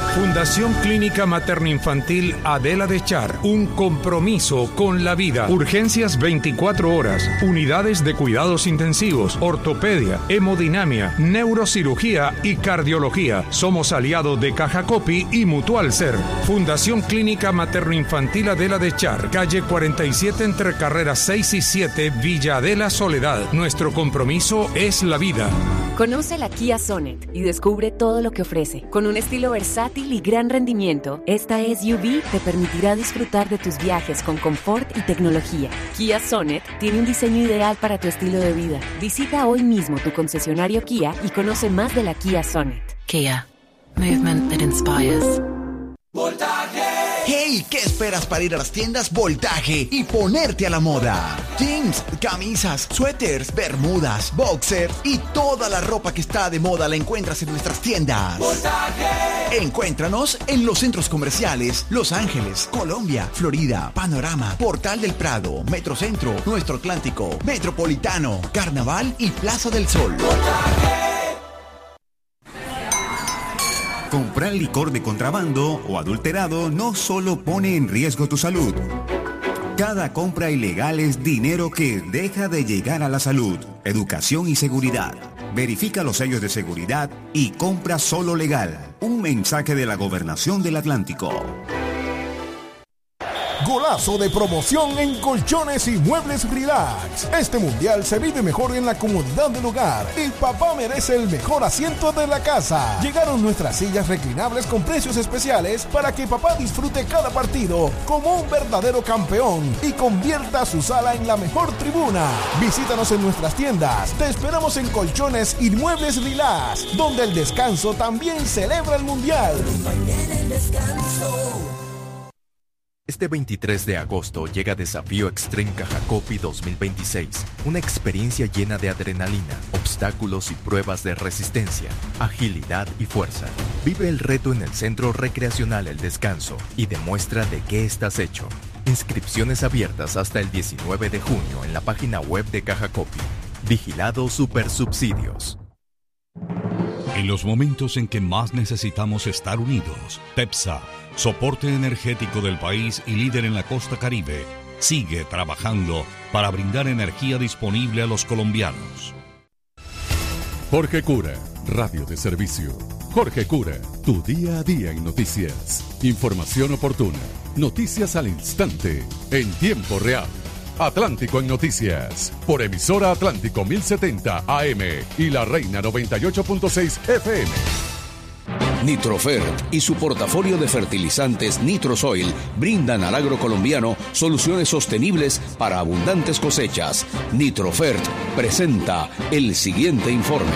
Fundación Clínica Materno-Infantil Adela de Char. Un compromiso con la vida. Urgencias 24 horas. Unidades de cuidados intensivos, ortopedia, hemodinamia, neurocirugía y cardiología. Somos aliados de Caja Copy y Mutual Ser. Fundación Clínica Materno-Infantil Adela de Char. Calle 47 entre carreras 6 y 7, Villa Adela Soledad. Nuestro compromiso es la vida. Conoce la Kia Sonet y descubre todo lo que ofrece. Con un estilo versátil y gran rendimiento, esta SUV te permitirá disfrutar de tus viajes con confort y tecnología. Kia Sonet tiene un diseño ideal para tu estilo de vida. Visita hoy mismo tu concesionario Kia y conoce más de la Kia Sonet. Kia. Movement that inspires. ¡Voltaje! ¡Hey! ¿Qué esperas para ir a las tiendas Voltaje y ponerte a la moda? Jeans, camisas, suéteres, bermudas, boxer y toda la ropa que está de moda la encuentras en nuestras tiendas. ¡Voltaje! Encuéntranos en los centros comerciales Los Ángeles, Colombia, Florida, Panorama, Portal del Prado, Metrocentro, Nuestro Atlántico, Metropolitano, Carnaval y Plaza del Sol. ¡Voltaje! Comprar licor de contrabando o adulterado no solo pone en riesgo tu salud. Cada compra ilegal es dinero que deja de llegar a la salud, educación y seguridad. Verifica los sellos de seguridad y compra solo legal. Un mensaje de la Gobernación del Atlántico. Golazo de promoción en Colchones y Muebles Relax. Este mundial se vive mejor en la comodidad del hogar. Y papá merece el mejor asiento de la casa. Llegaron nuestras sillas reclinables con precios especiales para que papá disfrute cada partido como un verdadero campeón y convierta su sala en la mejor tribuna. Visítanos en nuestras tiendas. Te esperamos en Colchones y Muebles Relax, donde el descanso también celebra el mundial. Este 23 de agosto llega Desafío Extreme Caja Copy 2026, una experiencia llena de adrenalina, obstáculos y pruebas de resistencia, agilidad y fuerza. Vive el reto en el Centro Recreacional El Descanso y demuestra de qué estás hecho. Inscripciones abiertas hasta el 19 de junio en la página web de Caja Copy. Vigilado Supersubsidios. En los momentos en que más necesitamos estar unidos, TEPSA, soporte energético del país y líder en la costa Caribe, sigue trabajando para brindar energía disponible a los colombianos. Jorge Cura, radio de servicio. Jorge Cura, tu día a día en noticias. Información oportuna, noticias al instante, en tiempo real. Atlántico en Noticias, por emisora Atlántico 1070 AM y La Reina 98.6 FM. Nitrofert y su portafolio de fertilizantes Nitrosoil brindan al agro colombiano soluciones sostenibles para abundantes cosechas. Nitrofert presenta el siguiente informe.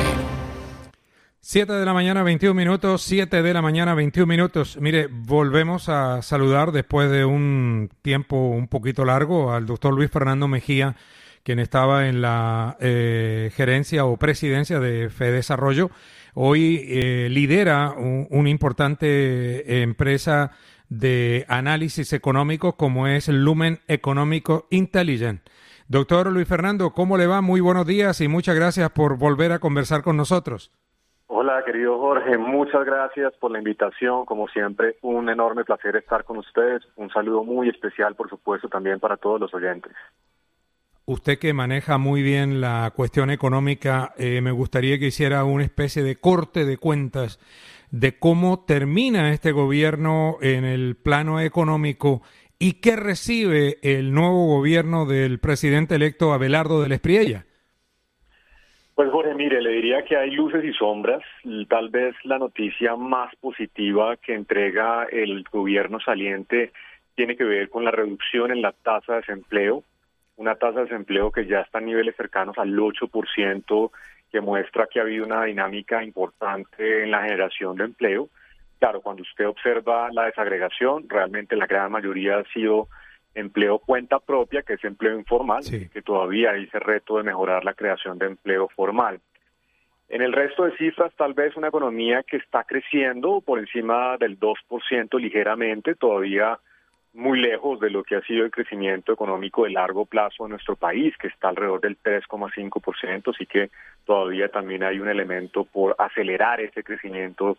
7 de la mañana, 21 minutos, 7 de la mañana, 21 minutos. Mire, volvemos a saludar después de un tiempo un poquito largo al doctor Luis Fernando Mejía, quien estaba en la gerencia o presidencia de FEDesarrollo. Hoy lidera una importante empresa de análisis económico como es Lumen Económico Intelligent. Doctor Luis Fernando, ¿cómo le va? Muy buenos días y muchas gracias por volver a conversar con nosotros. Hola, querido Jorge, muchas gracias por la invitación. Como siempre, un enorme placer estar con ustedes. Un saludo muy especial, por supuesto, también para todos los oyentes. Usted que maneja muy bien la cuestión económica, me gustaría que hiciera una especie de corte de cuentas de cómo termina este gobierno en el plano económico y qué recibe el nuevo gobierno del presidente electo Abelardo del Espriella. Pues Jorge, mire, le diría que hay luces y sombras. Tal vez la noticia más positiva que entrega el gobierno saliente tiene que ver con la reducción en la tasa de desempleo, una tasa de desempleo que ya está a niveles cercanos al 8%, que muestra que ha habido una dinámica importante en la generación de empleo. Claro, cuando usted observa la desagregación, realmente la gran mayoría ha sido empleo cuenta propia, que es empleo informal, sí, que todavía hay ese reto de mejorar la creación de empleo formal. En el resto de cifras, tal vez una economía que está creciendo por encima del 2% ligeramente, todavía muy lejos de lo que ha sido el crecimiento económico de largo plazo en nuestro país, que está alrededor del 3,5%, así que todavía también hay un elemento por acelerar ese crecimiento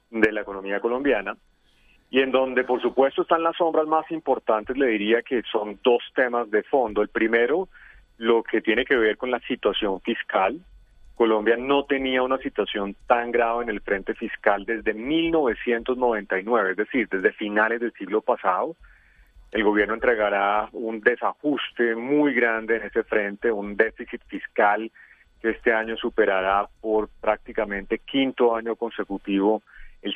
de la economía colombiana, y en donde por supuesto están las sombras más importantes. Le diría que son dos temas de fondo. El primero, lo que tiene que ver con la situación fiscal. Colombia no tenía una situación tan grave en el frente fiscal desde 1999, es decir, desde finales del siglo pasado. El gobierno entregará un desajuste muy grande en ese frente, un déficit fiscal que este año superará por prácticamente quinto año consecutivo el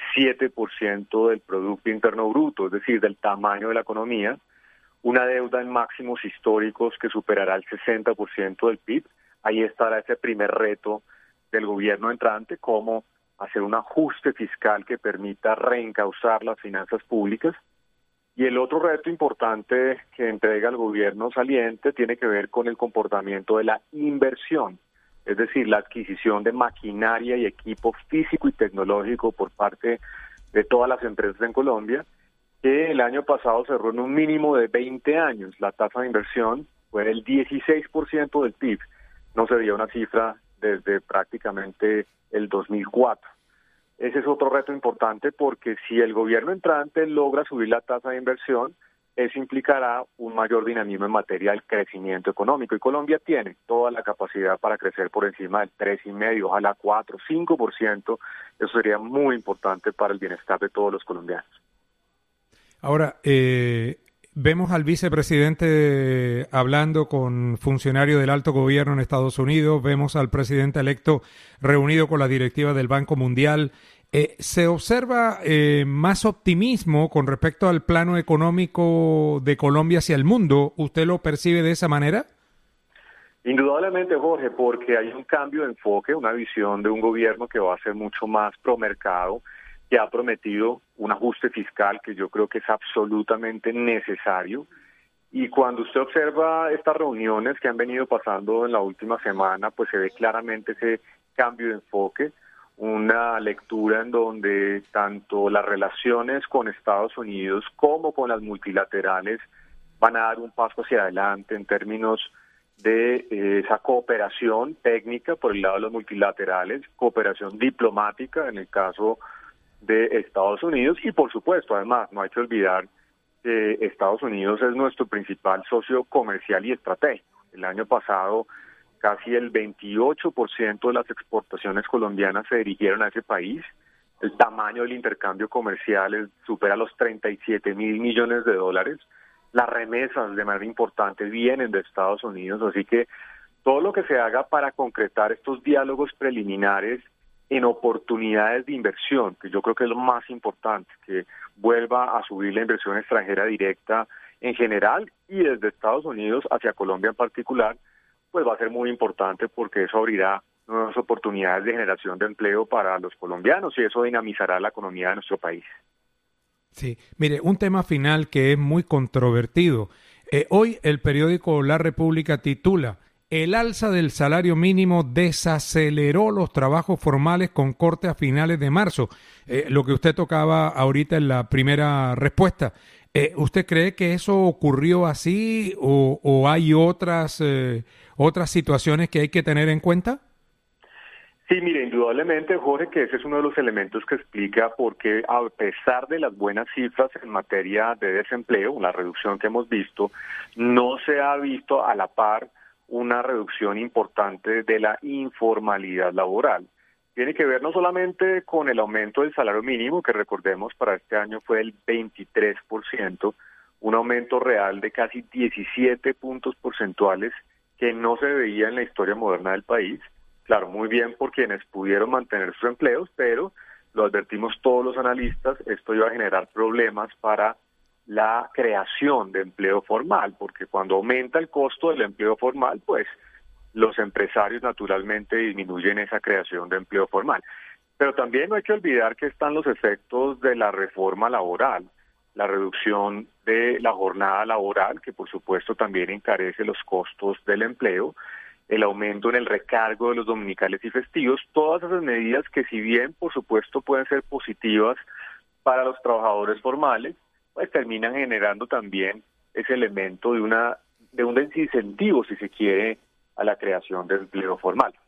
7% del Producto Interno Bruto, es decir, del tamaño de la economía, una deuda en máximos históricos que superará el 60% del PIB. Ahí estará ese primer reto del gobierno entrante, cómo hacer un ajuste fiscal que permita reencauzar las finanzas públicas. Y el otro reto importante que entrega el gobierno saliente tiene que ver con el comportamiento de la inversión, es decir, la adquisición de maquinaria y equipo físico y tecnológico por parte de todas las empresas en Colombia, que el año pasado cerró en un mínimo de 20 años. La tasa de inversión fue del 16% del PIB. No se veía una cifra desde prácticamente el 2004. Ese es otro reto importante porque si el gobierno entrante logra subir la tasa de inversión, eso implicará un mayor dinamismo en materia del crecimiento económico. Y Colombia tiene toda la capacidad para crecer por encima del 3,5%, ojalá 4%, 5%. Eso sería muy importante para el bienestar de todos los colombianos. Ahora, vemos al vicepresidente hablando con funcionarios del alto gobierno en Estados Unidos, vemos al presidente electo reunido con la directiva del Banco Mundial. ¿Se observa más optimismo con respecto al plano económico de Colombia hacia el mundo? ¿Usted lo percibe de esa manera? Indudablemente, Jorge, porque hay un cambio de enfoque, una visión de un gobierno que va a ser mucho más promercado, que ha prometido un ajuste fiscal que yo creo que es absolutamente necesario. Y cuando usted observa estas reuniones que han venido pasando en la última semana, pues se ve claramente ese cambio de enfoque, una lectura en donde tanto las relaciones con Estados Unidos como con las multilaterales van a dar un paso hacia adelante en términos de esa cooperación técnica por el lado de los multilaterales, cooperación diplomática en el caso de Estados Unidos y por supuesto, además, no hay que olvidar que Estados Unidos es nuestro principal socio comercial y estratégico. El año pasado casi el 28% de las exportaciones colombianas se dirigieron a ese país. El tamaño del intercambio comercial supera los 37 mil millones de dólares. Las remesas de manera importante vienen de Estados Unidos, así que todo lo que se haga para concretar estos diálogos preliminares en oportunidades de inversión, que yo creo que es lo más importante, que vuelva a subir la inversión extranjera directa en general y desde Estados Unidos hacia Colombia en particular, pues va a ser muy importante porque eso abrirá nuevas oportunidades de generación de empleo para los colombianos y eso dinamizará la economía de nuestro país. Sí, mire, un tema final que es muy controvertido. Hoy el periódico La República titula: el alza del salario mínimo desaceleró los trabajos formales con corte a finales de marzo. Lo que usted tocaba ahorita en la primera respuesta. ¿Usted cree que eso ocurrió así o hay otras situaciones que hay que tener en cuenta? Sí, mire, indudablemente, Jorge, que ese es uno de los elementos que explica por qué, a pesar de las buenas cifras en materia de desempleo, la reducción que hemos visto, no se ha visto a la par una reducción importante de la informalidad laboral. Tiene que ver no solamente con el aumento del salario mínimo, que recordemos para este año fue del 23%, un aumento real de casi 17 puntos porcentuales que no se veía en la historia moderna del país. Claro, muy bien por quienes pudieron mantener sus empleos, pero lo advertimos todos los analistas, esto iba a generar problemas para la creación de empleo formal, porque cuando aumenta el costo del empleo formal, pues los empresarios naturalmente disminuyen esa creación de empleo formal. Pero también no hay que olvidar que están los efectos de la reforma laboral, la reducción de la jornada laboral, que por supuesto también encarece los costos del empleo, el aumento en el recargo de los dominicales y festivos, todas esas medidas que si bien por supuesto pueden ser positivas para los trabajadores formales, pues terminan generando también ese elemento de un desincentivo, si se quiere, a la creación de empleo formal.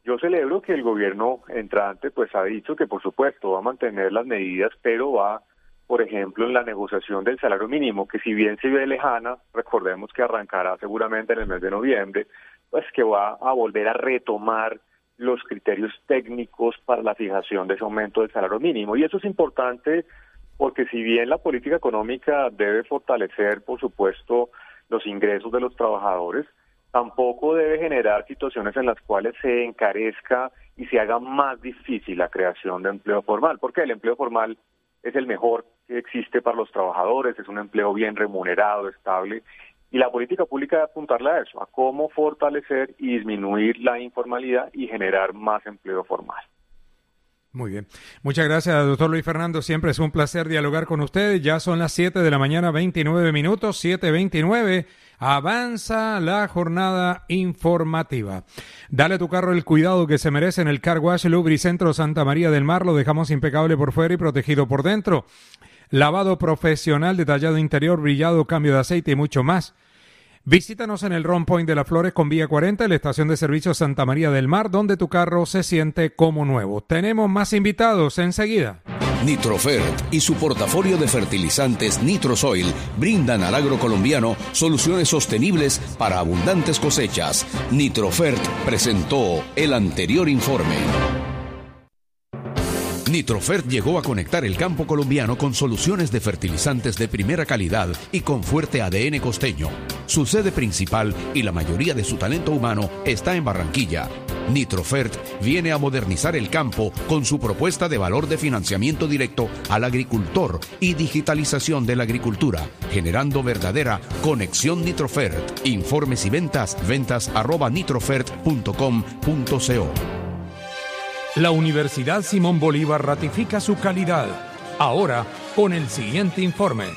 Yo celebro que el gobierno entrante pues ha dicho que por supuesto va a mantener las medidas, pero va, por ejemplo, en la negociación del salario mínimo, que si bien se ve lejana, recordemos que arrancará seguramente en el mes de noviembre, pues que va a volver a retomar los criterios técnicos para la fijación de ese aumento del salario mínimo. Y eso es importante porque si bien la política económica debe fortalecer, por supuesto, los ingresos de los trabajadores, tampoco debe generar situaciones en las cuales se encarezca y se haga más difícil la creación de empleo formal, porque el empleo formal es el mejor que existe para los trabajadores, es un empleo bien remunerado, estable, y la política pública debe apuntarle a eso, a cómo fortalecer y disminuir la informalidad y generar más empleo formal. Muy bien. Muchas gracias, doctor Luis Fernando. Siempre es un placer dialogar con ustedes. Ya son las 7 de la mañana, 29 minutos, 7:29. Avanza la jornada informativa. Dale a tu carro el cuidado que se merece en el Car Wash Lubricentro Santa María del Mar. Lo dejamos impecable por fuera y protegido por dentro. Lavado profesional, detallado interior, brillado, cambio de aceite y mucho más. Visítanos en el Ron Point de las Flores con Vía 40, la estación de servicio Santa María del Mar, donde tu carro se siente como nuevo. Tenemos más invitados enseguida. Nitrofert y su portafolio de fertilizantes Nitrosoil brindan al agro colombiano soluciones sostenibles para abundantes cosechas. Nitrofert presentó el anterior informe. Nitrofert llegó a conectar el campo colombiano con soluciones de fertilizantes de primera calidad y con fuerte ADN costeño. Su sede principal y la mayoría de su talento humano está en Barranquilla. Nitrofert viene a modernizar el campo con su propuesta de valor de financiamiento directo al agricultor y digitalización de la agricultura, generando verdadera conexión Nitrofert. Informes y ventas@nitrofert.com.co. La Universidad Simón Bolívar ratifica su calidad. Ahora, con el siguiente informe.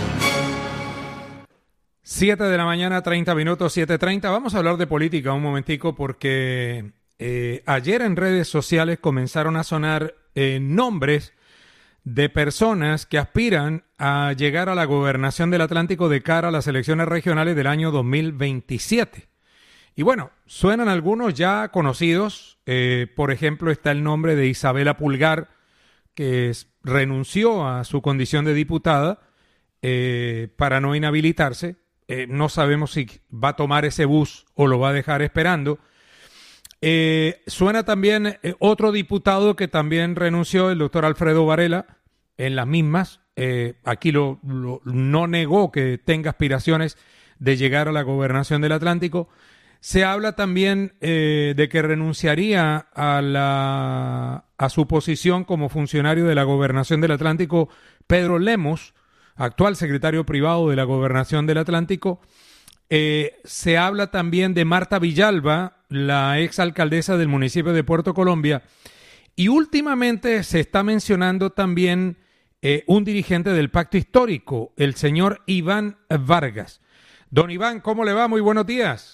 7 de la mañana, 30 minutos, 7:30. Vamos a hablar de política un momentico porque ayer en redes sociales comenzaron a sonar nombres de personas que aspiran a llegar a la gobernación del Atlántico de cara a las elecciones regionales del año 2027. Y bueno, suenan algunos ya conocidos. Por ejemplo, está el nombre de Isabela Pulgar, que renunció a su condición de diputada para no inhabilitarse. No sabemos si va a tomar ese bus o lo va a dejar esperando. Suena también otro diputado que también renunció, el doctor Alfredo Varela, en las mismas. Aquí no negó que tenga aspiraciones de llegar a la gobernación del Atlántico. Se habla también de que renunciaría a su posición como funcionario de la Gobernación del Atlántico Pedro Lemos, actual secretario privado de la Gobernación del Atlántico. Se habla también de Marta Villalba, la exalcaldesa del municipio de Puerto Colombia. Y últimamente se está mencionando también un dirigente del Pacto Histórico, el señor Iván Vargas. Don Iván, ¿cómo le va? Muy buenos días.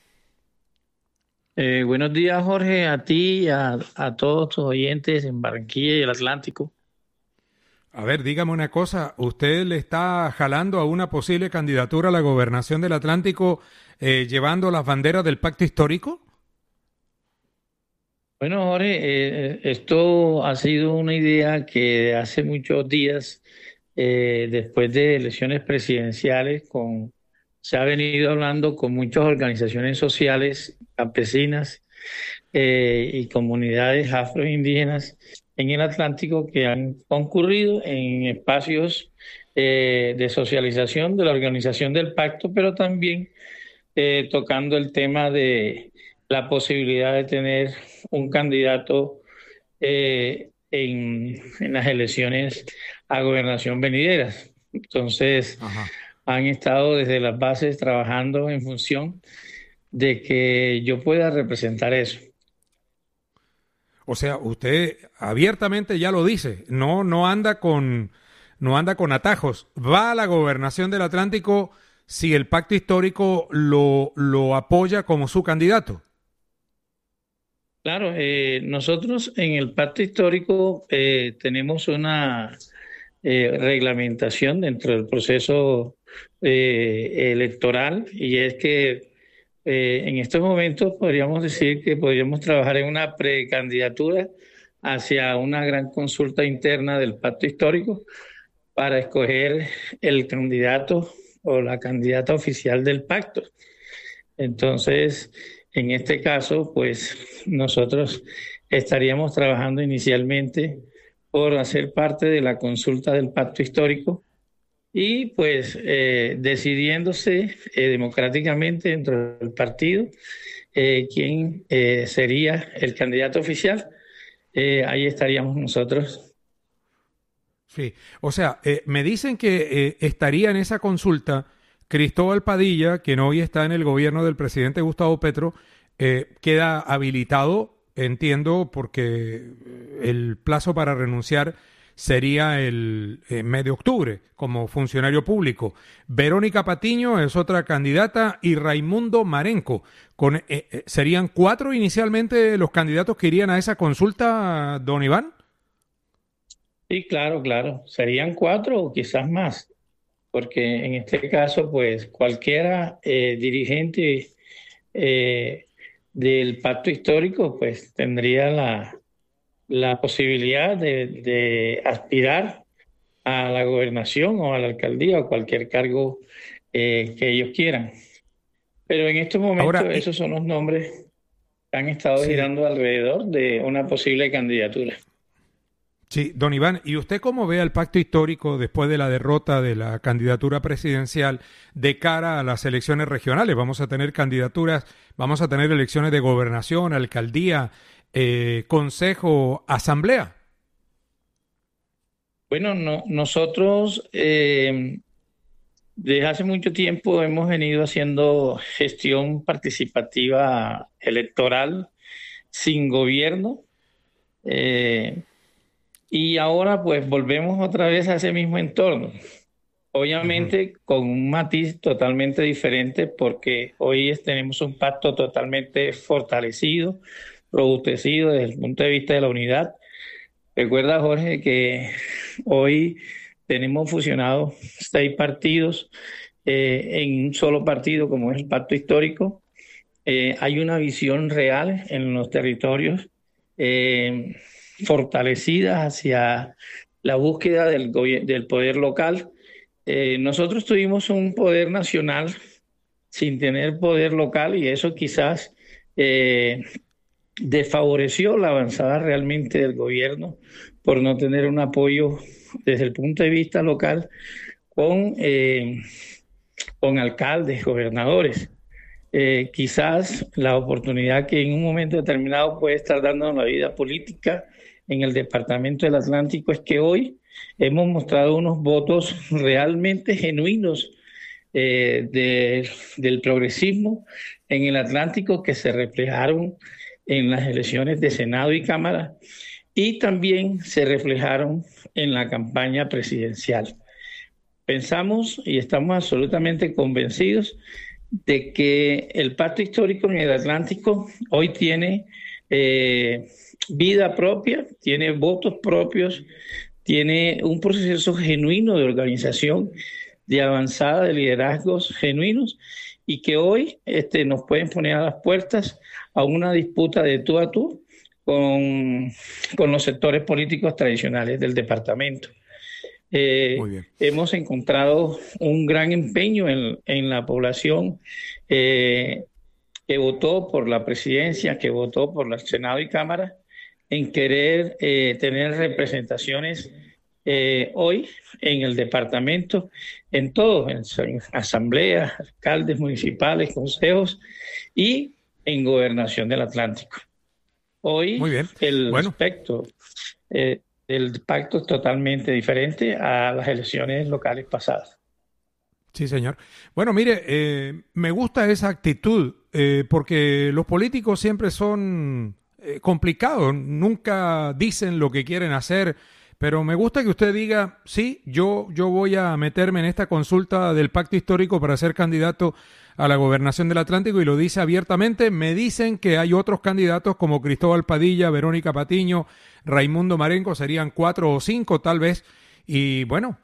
Buenos días, Jorge, a ti y a todos tus oyentes en Barranquilla y el Atlántico. A ver, dígame una cosa, ¿usted le está jalando a una posible candidatura a la gobernación del Atlántico llevando las banderas del Pacto Histórico? Bueno, Jorge, esto ha sido una idea que hace muchos días, después de elecciones presidenciales, se ha venido hablando con muchas organizaciones sociales, campesinas y comunidades afroindígenas en el Atlántico que han concurrido en espacios de socialización de la organización del pacto, pero también tocando el tema de la posibilidad de tener un candidato en las elecciones a gobernación venideras. Entonces, han estado desde las bases trabajando en función de que yo pueda representar eso. O sea, usted abiertamente ya lo dice, no anda con atajos. Va a la gobernación del Atlántico si el Pacto Histórico lo apoya como su candidato. Claro, nosotros en el Pacto Histórico tenemos una reglamentación dentro del proceso electoral, y es que en estos momentos podríamos decir que podríamos trabajar en una precandidatura hacia una gran consulta interna del pacto histórico para escoger el candidato o la candidata oficial del pacto. Entonces, en este caso, pues nosotros estaríamos trabajando inicialmente por hacer parte de la consulta del pacto histórico y pues decidiéndose democráticamente dentro del partido quién sería el candidato oficial. Ahí estaríamos nosotros. Sí, o sea, me dicen que estaría en esa consulta Cristóbal Padilla, quien hoy está en el gobierno del presidente Gustavo Petro, queda habilitado, entiendo, porque el plazo para renunciar sería el mes de octubre como funcionario público. Verónica Patiño es otra candidata y Raimundo Marenco. ¿Serían 4 inicialmente los candidatos que irían a esa consulta, don Iván? Sí, claro. Serían 4 o quizás más, porque en este caso, pues cualquiera dirigente del pacto histórico, pues tendría la posibilidad de aspirar a la gobernación o a la alcaldía o cualquier cargo que ellos quieran. Pero en estos momentos esos son los nombres que han estado girando alrededor de una posible candidatura. Sí, don Iván, ¿y usted cómo ve al pacto histórico después de la derrota de la candidatura presidencial de cara a las elecciones regionales? Vamos a tener candidaturas, vamos a tener elecciones de gobernación, alcaldía, consejo, asamblea. Bueno, nosotros desde hace mucho tiempo hemos venido haciendo gestión participativa electoral sin gobierno. Y ahora pues volvemos otra vez a ese mismo entorno, obviamente con un matiz totalmente diferente porque hoy tenemos un pacto totalmente fortalecido, robustecido desde el punto de vista de la unidad. Recuerda, Jorge, que hoy tenemos fusionados 6 partidos en un solo partido como es el pacto histórico. Hay una visión real en los territorios fortalecidas hacia la búsqueda del poder local. Nosotros tuvimos un poder nacional sin tener poder local y eso quizás desfavoreció la avanzada realmente del gobierno por no tener un apoyo desde el punto de vista local con alcaldes, gobernadores. Quizás la oportunidad que en un momento determinado puede estar dando en la vida política en el Departamento del Atlántico es que hoy hemos mostrado unos votos realmente genuinos del progresismo en el Atlántico que se reflejaron en las elecciones de Senado y Cámara y también se reflejaron en la campaña presidencial. Pensamos y estamos absolutamente convencidos de que el pacto histórico en el Atlántico hoy tiene vida propia, tiene votos propios, tiene un proceso genuino de organización, de avanzada, de liderazgos genuinos y que hoy nos pueden poner a las puertas a una disputa de tú a tú con los sectores políticos tradicionales del departamento. Hemos encontrado un gran empeño en la población que votó por la presidencia, que votó por el Senado y Cámara, en querer tener representaciones hoy en el departamento, en todo, en asambleas, alcaldes municipales, consejos y en gobernación del Atlántico. Hoy el aspecto del pacto es totalmente diferente a las elecciones locales pasadas. Sí, señor. Bueno, mire, me gusta esa actitud porque los políticos siempre son complicados, nunca dicen lo que quieren hacer, pero me gusta que usted diga, sí, yo voy a meterme en esta consulta del pacto histórico para ser candidato a la gobernación del Atlántico y lo dice abiertamente. Me dicen que hay otros candidatos como Cristóbal Padilla, Verónica Patiño, Raimundo Marenco, serían 4 o 5 tal vez, y bueno,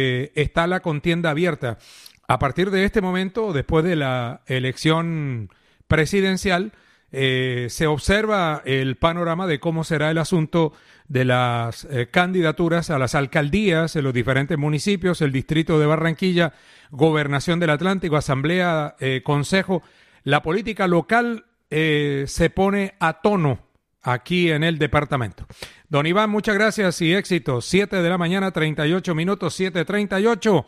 está la contienda abierta. A partir de este momento, después de la elección presidencial, se observa el panorama de cómo será el asunto de las candidaturas a las alcaldías en los diferentes municipios, el distrito de Barranquilla, Gobernación del Atlántico, Asamblea, Consejo. La política local se pone a tono aquí en el departamento. Don Iván, muchas gracias y éxito. 7 de la mañana, 38 minutos, 7:38.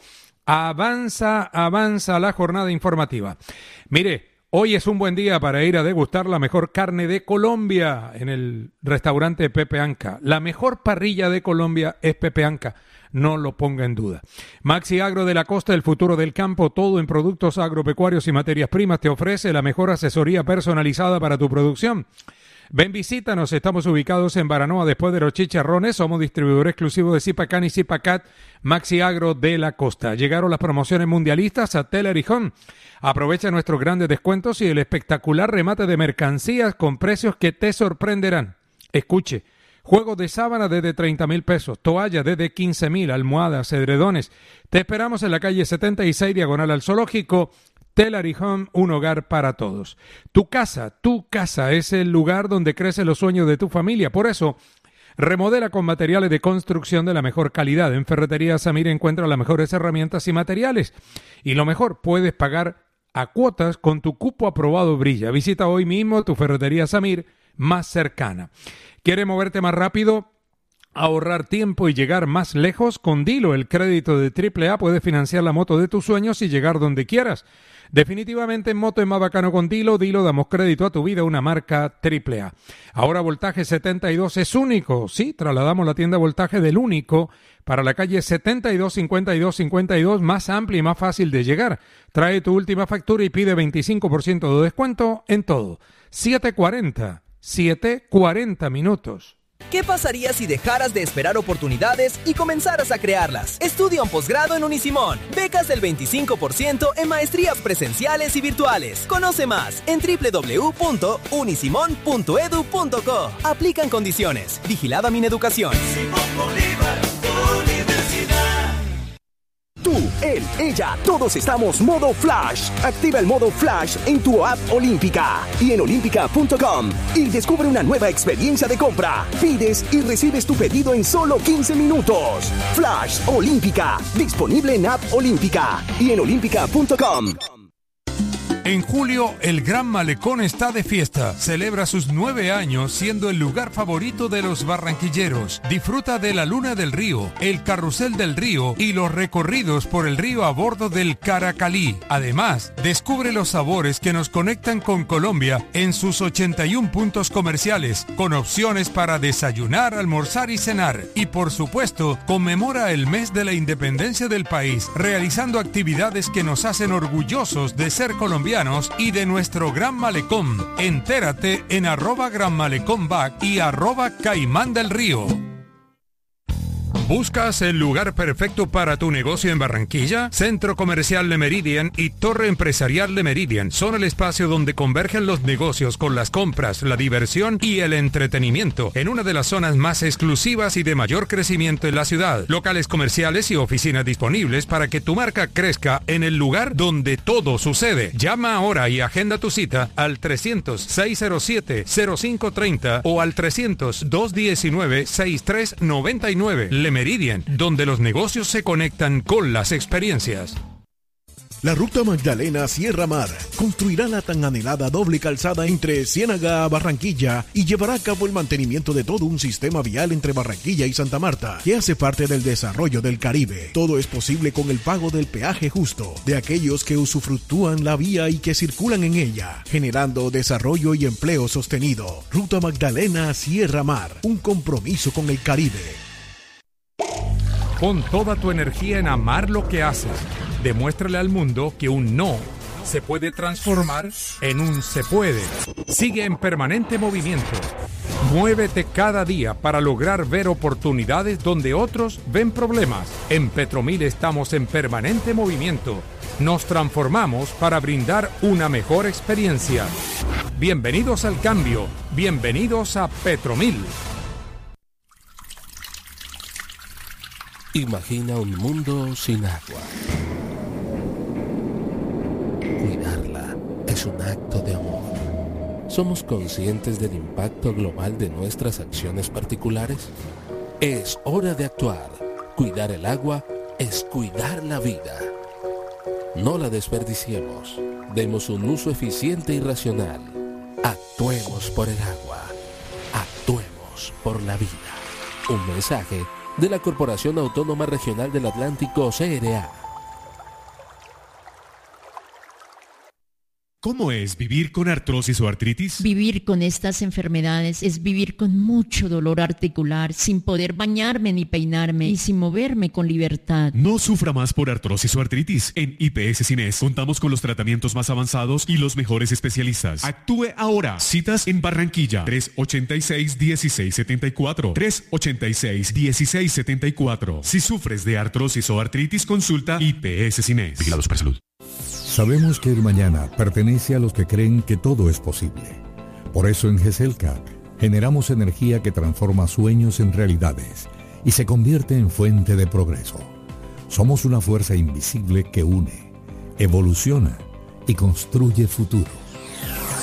Avanza la jornada informativa. Mire, hoy es un buen día para ir a degustar la mejor carne de Colombia en el restaurante Pepe Anca. La mejor parrilla de Colombia es Pepe Anca, no lo ponga en duda. Maxi Agro de la Costa, el futuro del campo, todo en productos agropecuarios y materias primas, te ofrece la mejor asesoría personalizada para tu producción. Ven, visítanos, estamos ubicados en Baranoa después de los Chicharrones, somos distribuidor exclusivo de Zipacán y Zipacat, Maxi Agro de la Costa. Llegaron las promociones mundialistas a Teller y Home. Aprovecha nuestros grandes descuentos y el espectacular remate de mercancías con precios que te sorprenderán. Escuche, juegos de sábana desde 30,000 pesos, toallas desde 15,000, almohadas, edredones. Te esperamos en la calle 76, diagonal al Zoológico. Teller y Home, un hogar para todos. Tu casa es el lugar donde crecen los sueños de tu familia. Por eso, remodela con materiales de construcción de la mejor calidad. En Ferretería Samir encuentra las mejores herramientas y materiales. Y lo mejor, puedes pagar a cuotas con tu cupo aprobado Brilla. Visita hoy mismo tu Ferretería Samir más cercana. ¿Quieres moverte más rápido? Ahorrar tiempo y llegar más lejos. Con Dilo, el crédito de AAA, puedes financiar la moto de tus sueños y llegar donde quieras. Definitivamente en moto es más bacano con Dilo. Dilo, damos crédito a tu vida, una marca AAA. Ahora Voltaje 72 es único. Sí, trasladamos la tienda Voltaje del único para la calle 725252, más amplia y más fácil de llegar. Trae tu última factura y pide 25% de descuento en todo. 7:40 minutos. ¿Qué pasaría si dejaras de esperar oportunidades y comenzaras a crearlas? Estudia un posgrado en Unisimón. Becas del 25% en maestrías presenciales y virtuales. Conoce más en www.unisimon.edu.co. Aplican condiciones. Vigilada Mineducación. Tú, él, ella, todos estamos modo Flash. Activa el modo Flash en tu app Olímpica y en olímpica.com y descubre una nueva experiencia de compra. Pides y recibes tu pedido en solo 15 minutos. Flash Olímpica, disponible en app Olímpica y en olímpica.com. En julio, el Gran Malecón está de fiesta. Celebra sus 9 años siendo el lugar favorito de los barranquilleros. Disfruta de la Luna del Río, el Carrusel del Río y los recorridos por el río a bordo del Caracalí. Además, descubre los sabores que nos conectan con Colombia en sus 81 puntos comerciales, con opciones para desayunar, almorzar y cenar. Y por supuesto, conmemora el mes de la independencia del país, realizando actividades que nos hacen orgullosos de ser colombianos y de nuestro Gran Malecón. Entérate en @GranMalecónBac y @Caimán del Río. ¿Buscas el lugar perfecto para tu negocio en Barranquilla? Centro Comercial Le Méridien y Torre Empresarial Le Méridien son el espacio donde convergen los negocios con las compras, la diversión y el entretenimiento en una de las zonas más exclusivas y de mayor crecimiento en la ciudad. Locales comerciales y oficinas disponibles para que tu marca crezca en el lugar donde todo sucede. Llama ahora y agenda tu cita al 300-607-0530 o al 300-219-6399. Le Méridien, donde los negocios se conectan con las experiencias. La Ruta Magdalena Sierra Mar construirá la tan anhelada doble calzada entre Ciénaga a Barranquilla y llevará a cabo el mantenimiento de todo un sistema vial entre Barranquilla y Santa Marta, que hace parte del desarrollo del Caribe. Todo es posible con el pago del peaje justo de aquellos que usufructúan la vía y que circulan en ella, generando desarrollo y empleo sostenido. Ruta Magdalena Sierra Mar, un compromiso con el Caribe. Pon toda tu energía en amar lo que haces. Demuéstrale al mundo que un no se puede transformar en un se puede. Sigue en permanente movimiento. Muévete cada día para lograr ver oportunidades donde otros ven problemas. En Petromil estamos en permanente movimiento. Nos transformamos para brindar una mejor experiencia. Bienvenidos al cambio. Bienvenidos a Petromil. Imagina un mundo sin agua. Cuidarla es un acto de amor. ¿somos conscientes del impacto global de nuestras acciones particulares? Es hora de actuar. Cuidar el agua es cuidar la vida. No la desperdiciemos. Demos un uso eficiente y racional. Actuemos por el agua. Actuemos por la vida. Un mensaje de la Corporación Autónoma Regional del Atlántico, CRA. ¿Cómo es vivir con artrosis o artritis? Vivir con estas enfermedades es vivir con mucho dolor articular, sin poder bañarme ni peinarme y sin moverme con libertad. No sufra más por artrosis o artritis. En IPS Cines contamos con los tratamientos más avanzados y los mejores especialistas. Actúe ahora. Citas en Barranquilla. 386-1674. 386-1674. Si sufres de artrosis o artritis, consulta IPS Cines. Vigilados para salud. Sabemos que el mañana pertenece a los que creen que todo es posible. Por eso en GESELCA generamos energía que transforma sueños en realidades y se convierte en fuente de progreso. Somos una fuerza invisible que une, evoluciona y construye futuros.